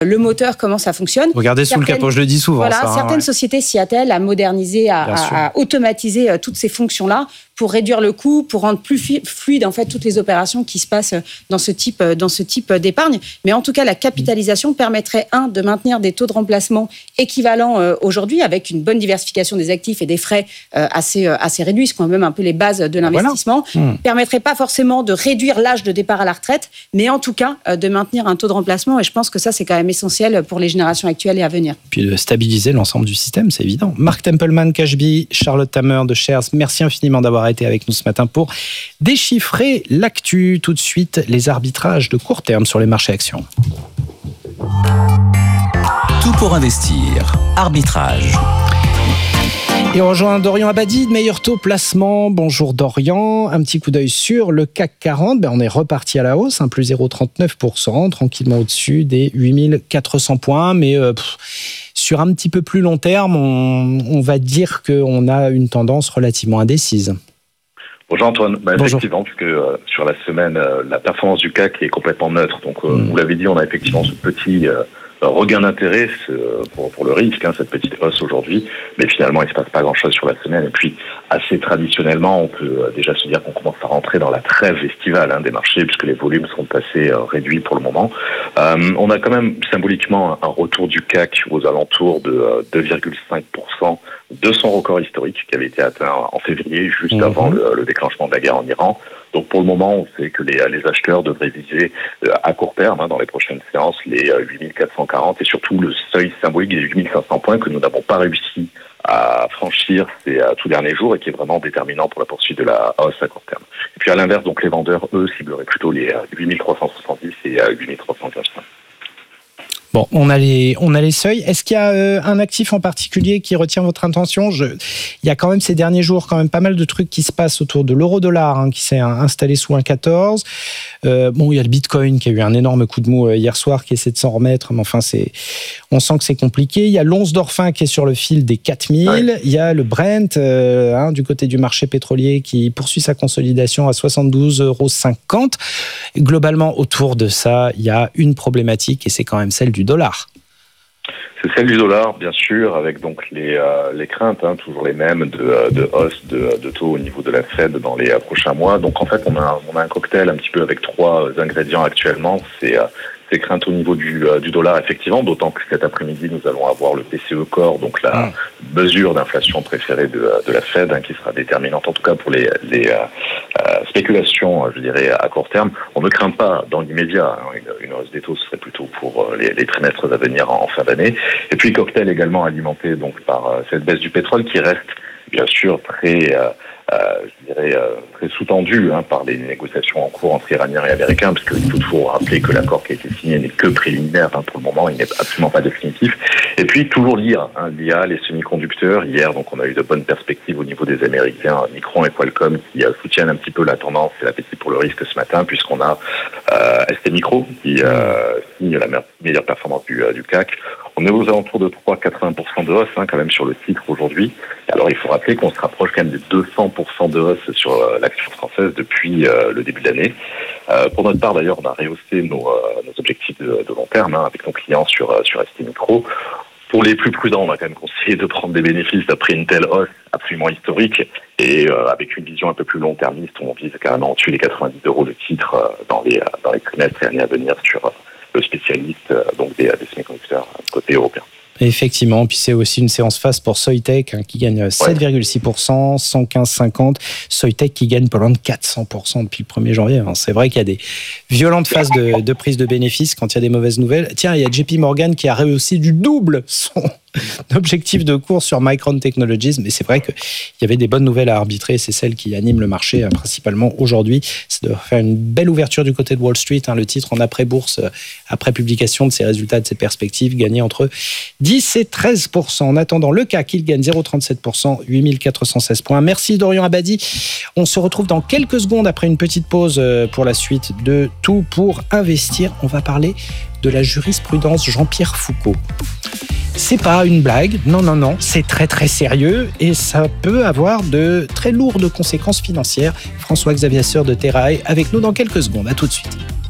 le moteur, comment ça fonctionne. Regardez sous le capot, je le dis souvent. Voilà, ça, certaines sociétés s'y attellent à moderniser, à automatiser toutes ces fonctions-là pour réduire le coût, pour rendre plus fluide en fait toutes les opérations qui se passent dans ce type d'épargne. Mais en tout cas, la capitalisation permettrait de maintenir des taux de remplacement équivalents aujourd'hui, avec une bonne diversification des actifs et des frais assez réduits, ce qui sont même un peu les bases de l'investissement. Permettrait pas forcément de réduire l'âge de départ à la retraite, mais en tout cas de maintenir un taux de remplacement. Et je pense que ça, c'est quand même essentiel pour les générations actuelles et à venir. Puis de stabiliser l'ensemble du système, c'est évident. Mark Templeman, Cashbee, Charlotte Tamer de Shares, merci infiniment d'avoir été avec nous ce matin pour déchiffrer l'actu. Tout de suite, les arbitrages de court terme sur les marchés actions. Tout pour investir. Arbitrage. Et on rejoint Dorian Abadi de Meilleur Taux Placement. Bonjour Dorian. Un petit coup d'œil sur le CAC 40. On est reparti à la hausse, plus 0,39%, tranquillement au-dessus des 8400 points. Mais sur un petit peu plus long terme, on va dire qu'on a une tendance relativement indécise. Bonjour Antoine. Bonjour. Effectivement, puisque sur la semaine, la performance du CAC est complètement neutre. Donc, vous l'avez dit, on a effectivement ce petit regain d'intérêt pour le risque, cette petite hausse aujourd'hui. Mais finalement, il ne se passe pas grand-chose sur la semaine. Et puis, assez traditionnellement, on peut déjà se dire qu'on commence à rentrer dans la trêve estivale des marchés, puisque les volumes sont assez réduits pour le moment. On a quand même symboliquement un retour du CAC aux alentours de 2,5% de son record historique qui avait été atteint en février, juste avant le déclenchement de la guerre en Iran. Donc pour le moment, on sait que les acheteurs devraient viser à court terme, dans les prochaines séances, les 8440 et surtout le seuil symbolique des 8500 points que nous n'avons pas réussi à franchir ces tout derniers jours et qui est vraiment déterminant pour la poursuite de la hausse à court terme. Et puis à l'inverse, donc les vendeurs, eux, cibleraient plutôt les 8370 et 8315 points. Bon, on a les seuils. Est-ce qu'il y a un actif en particulier qui retient votre attention ? Il y a quand même ces derniers jours pas mal de trucs qui se passent autour de l'euro-dollar qui s'est installé sous 1,14. Il y a le Bitcoin qui a eu un énorme coup de mou hier soir qui essaie de s'en remettre, mais enfin on sent que c'est compliqué. Il y a l'once d'or fin qui est sur le fil des 4000. Ouais. Il y a le Brent du côté du marché pétrolier qui poursuit sa consolidation à 72,50 €. Globalement, autour de ça, il y a une problématique et c'est quand même celle du dollar. C'est celle du dollar, bien sûr, avec donc les craintes, toujours les mêmes de hausse de taux au niveau de la Fed dans les prochains mois. Donc en fait, on a un cocktail un petit peu avec trois ingrédients actuellement. C'est ces craintes au niveau du dollar, effectivement, d'autant que cet après-midi, nous allons avoir le PCE Core, donc la mesure d'inflation préférée de la Fed, qui sera déterminante, en tout cas pour les spéculations, je dirais, à court terme. On ne craint pas dans l'immédiat une hausse des taux, ce serait plutôt pour les trimestres à venir en fin d'année. Et puis, cocktail également alimenté donc par cette baisse du pétrole qui reste, bien sûr, très sous-tendu par les négociations en cours entre Iraniens et Américains, parce qu'il faut toujours rappeler que l'accord qui a été signé n'est que préliminaire pour le moment, il n'est absolument pas définitif. Et puis toujours l'IA, les semi-conducteurs. Hier, donc on a eu de bonnes perspectives au niveau des Américains, Micron et Qualcomm, qui soutiennent un petit peu la tendance et l'appétit pour le risque ce matin, puisqu'on a STMicro qui signe la meilleure performance du CAC. On est aux alentours de 3,80% de hausse quand même sur le titre aujourd'hui. Alors il faut rappeler qu'on se rapproche quand même de 200% de hausse sur l'action française depuis le début de l'année. Pour notre part d'ailleurs, on a rehaussé nos objectifs de long terme avec nos clients sur STMicro. Pour les plus prudents, on a quand même conseillé de prendre des bénéfices après une telle hausse absolument historique et avec une vision un peu plus long-termiste, on vise carrément au-dessus des 90 € le titre dans les trimestres et années à venir sur le spécialiste donc des semi-conducteurs côté européen. Effectivement, puis c'est aussi une séance face pour Soitec qui gagne 7,6%, 115,50. Soitec qui gagne pas loin de 400% depuis le 1er janvier. C'est vrai qu'il y a des violentes phases de prise de bénéfices quand il y a des mauvaises nouvelles. Tiens, il y a JP Morgan qui a rehaussé du double son objectif de cours sur Micron Technologies, mais c'est vrai qu'il y avait des bonnes nouvelles à arbitrer, c'est celles qui animent le marché principalement aujourd'hui. Ça doit faire une belle ouverture du côté de Wall Street, le titre en après-bourse, après publication de ses résultats, de ses perspectives, gagné entre 10 et 13%. En attendant, le CAC, il gagne 0,37%, 8416 points. Merci Dorian Abadi. On se retrouve dans quelques secondes après une petite pause pour la suite de Tout pour investir. On va parler de la jurisprudence Jean-Pierre Foucault. C'est pas une blague, non, c'est très très sérieux et ça peut avoir de très lourdes conséquences financières. François-Xavier Seur de Terrae avec nous dans quelques secondes, à tout de suite.